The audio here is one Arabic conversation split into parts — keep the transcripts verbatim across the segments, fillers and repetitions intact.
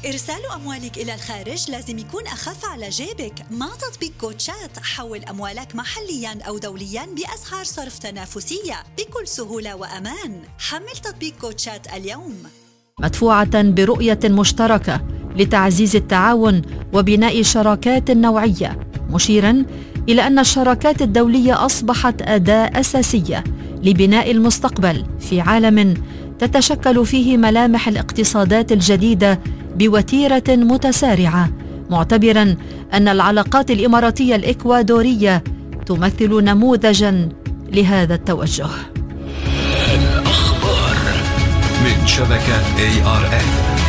إرسال أموالك إلى الخارج لازم يكون أخف على جيبك. مع تطبيق كوتشات حول أموالك محلياً أو دولياً بأسعار صرف تنافسية بكل سهولة وأمان. حمل تطبيق كوتشات اليوم. مدفوعة برؤية مشتركة لتعزيز التعاون وبناء شراكات نوعية، مشيراً إلى أن الشراكات الدولية أصبحت أداة أساسية لبناء المستقبل في عالم تتشكل فيه ملامح الاقتصادات الجديدة بوتيرة متسارعة، معتبراً أن العلاقات الإماراتية الإكوادورية تمثل نموذجاً لهذا التوجه. الأخبار من شبكة إيه آر إن.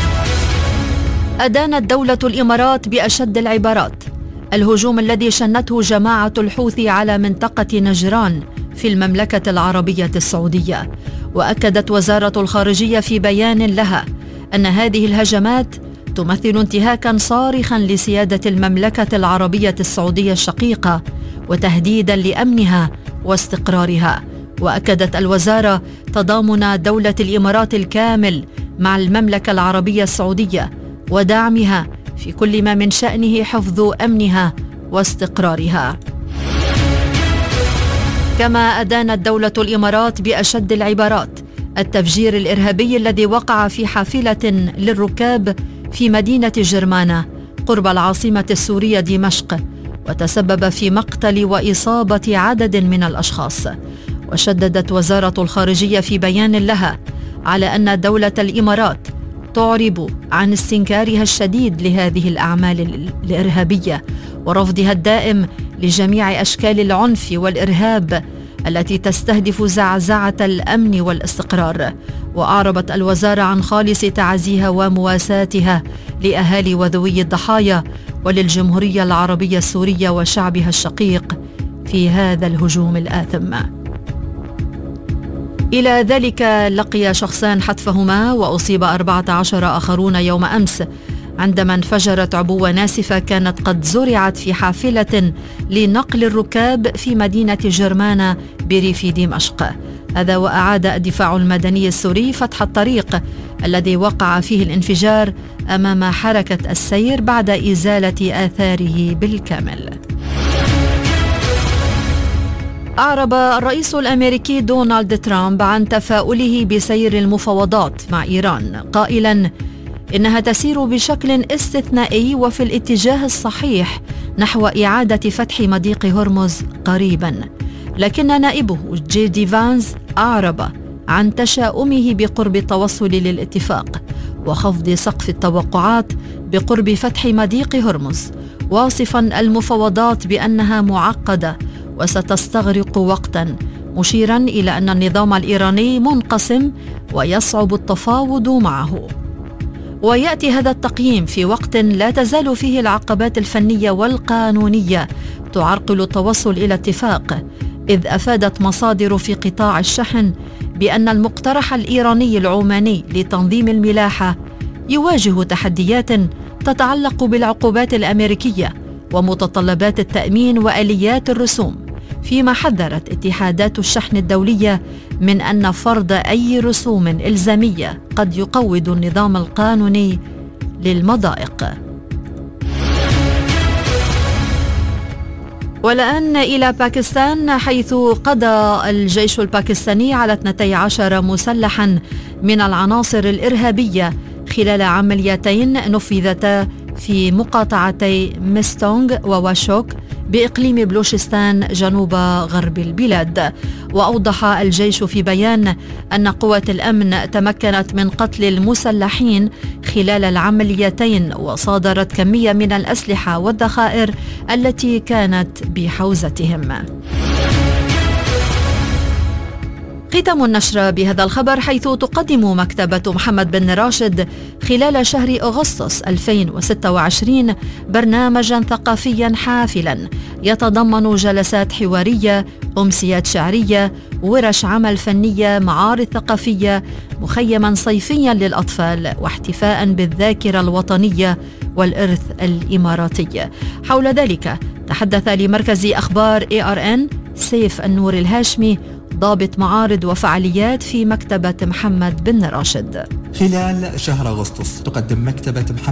أدانت دولة الإمارات بأشد العبارات الهجوم الذي شنته جماعة الحوثي على منطقة نجران في المملكة العربية السعودية، وأكدت وزارة الخارجية في بيان لها أن هذه الهجمات تمثل انتهاكاً صارخاً لسيادة المملكة العربية السعودية الشقيقة وتهديداً لأمنها واستقرارها. وأكدت الوزارة تضامن دولة الإمارات الكامل مع المملكة العربية السعودية ودعمها في كل ما من شأنه حفظ أمنها واستقرارها. كما أدانت دولة الإمارات بأشد العبارات التفجير الإرهابي الذي وقع في حافلة للركاب في مدينة جرمانة قرب العاصمة السورية دمشق، وتسبب في مقتل وإصابة عدد من الأشخاص. وشددت وزارة الخارجية في بيان لها على أن دولة الإمارات تعرب عن استنكارها الشديد لهذه الأعمال الإرهابية ورفضها الدائم لجميع أشكال العنف والإرهاب التي تستهدف زعزعة الأمن والاستقرار. وأعربت الوزارة عن خالص تعزيها ومواساتها لأهالي وذوي الضحايا وللجمهورية العربية السورية وشعبها الشقيق في هذا الهجوم الآثم. إلى ذلك لقي شخصان حتفهما وأصيب أربعة عشر آخرون يوم أمس عندما انفجرت عبوة ناسفة كانت قد زرعت في حافلة لنقل الركاب في مدينة جرمانة بريف دمشق. هذا وأعاد الدفاع المدني السوري فتح الطريق الذي وقع فيه الانفجار أمام حركة السير بعد إزالة آثاره بالكامل. أعرب الرئيس الأمريكي دونالد ترامب عن تفاؤله بسير المفاوضات مع إيران، قائلاً إنها تسير بشكل استثنائي وفي الاتجاه الصحيح نحو إعادة فتح مضيق هرمز قريباً. لكن نائبه جي دي فانز أعرب عن تشاؤمه بقرب التوصل للاتفاق وخفض سقف التوقعات بقرب فتح مضيق هرمز، واصفاً المفاوضات بأنها معقدة وستستغرق وقتاً، مشيراً إلى أن النظام الإيراني منقسم ويصعب التفاوض معه. ويأتي هذا التقييم في وقت لا تزال فيه العقبات الفنية والقانونية تعرقل التوصل إلى اتفاق، إذ أفادت مصادر في قطاع الشحن بأن المقترح الإيراني العماني لتنظيم الملاحة يواجه تحديات تتعلق بالعقوبات الأمريكية ومتطلبات التأمين وآليات الرسوم، فيما حذرت اتحادات الشحن الدولية من أن فرض أي رسوم إلزامية قد يقوض النظام القانوني للمضائق. والآن إلى باكستان، حيث قضى الجيش الباكستاني على اثنتي عشر مسلحا من العناصر الإرهابية خلال عمليتين نفذتا في مقاطعتي مستونغ وواشوك بإقليم بلوشستان جنوب غرب البلاد. وأوضح الجيش في بيان أن قوات الأمن تمكنت من قتل المسلحين خلال العمليتين وصادرت كمية من الأسلحة والذخائر التي كانت بحوزتهم. ختام النشر بهذا الخبر، حيث تقدم مكتبة محمد بن راشد خلال شهر أغسطس ألفين وستة وعشرين برنامجا ثقافيا حافلا يتضمن جلسات حوارية، أمسيات شعرية، ورش عمل فنية، معارض ثقافية، مخيما صيفيا للأطفال، واحتفاء بالذاكرة الوطنية والإرث الإماراتي. حول ذلك تحدث لمركز أخبار إيه آر إن سيف النور الهاشمي، ضابط معارض وفعاليات في مكتبة محمد بن راشد. خلال شهر أغسطس تقدم مكتبة محمد